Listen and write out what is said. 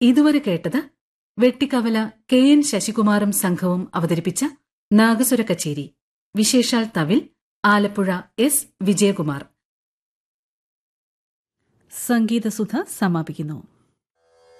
ഇതുവരെ കേട്ടത് വെട്ടിക്കവല KN ശശികുമാറും സംഘവും അവതരിപ്പിച്ച നാഗസ്വര കച്ചേരി. വിശേഷാൽ തവിൽ ആലപ്പുഴ S വിജയകുമാർ. സംഗീതസുധ സമാപിക്കുന്നു.